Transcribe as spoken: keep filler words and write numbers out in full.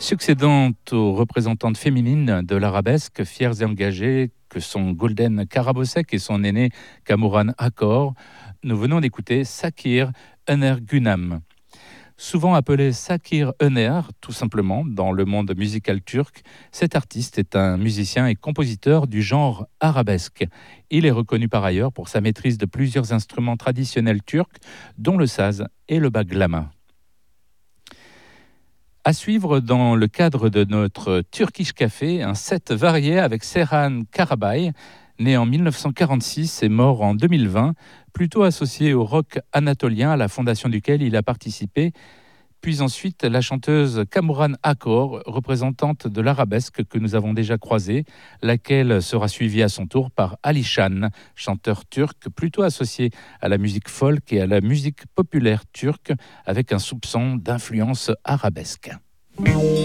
Succédant aux représentantes féminines de l'arabesque, fières et engagées que sont Golden Karabosek et son aîné Kamuran Akor, nous venons d'écouter Sakir Önergunam. Souvent appelé Sakir Öner, tout simplement, dans le monde musical turc, cet artiste est un musicien et compositeur du genre arabesque. Il est reconnu par ailleurs pour sa maîtrise de plusieurs instruments traditionnels turcs, dont le saz et le baglama. À suivre dans le cadre de notre Turkish Café, un set varié avec Serhan Karabay, né en dix-neuf cent quarante-six et mort en deux mille vingt, plutôt associé au rock anatolien à la fondation duquel il a participé, puis ensuite la chanteuse Kamuran Akor, représentante de l'arabesque que nous avons déjà croisée, laquelle sera suivie à son tour par Alişan, chanteur turc plutôt associé à la musique folk et à la musique populaire turque avec un soupçon d'influence arabesque.